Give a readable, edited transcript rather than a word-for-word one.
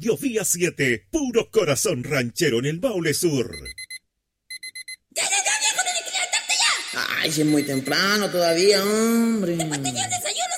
Radio Vía 7, puro corazón ranchero en el Maule Sur. ¡Ya, viejo! ¡Tienes que levantarte ya! Ay, si es muy temprano todavía, hombre. Después te llevo el desayuno.